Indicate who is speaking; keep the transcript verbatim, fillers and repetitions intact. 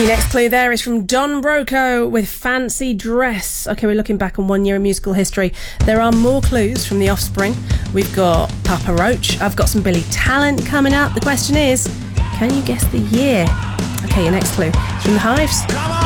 Speaker 1: The next clue there is from Don Broco with Fancy Dress. Okay, we're looking back on one year in musical history. There are more clues from The Offspring. We've got Papa Roach. I've got some Billy Talent coming up. The question is, can you guess the year? Okay, your next clue is from The Hives.
Speaker 2: Come on!